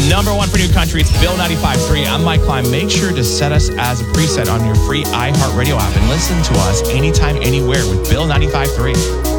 Number one for new country, it's Bill 95.3. I'm Mike Klein. Make sure to set us as a preset on your free iHeartRadio app and listen to us anytime, anywhere with Bill 95.3.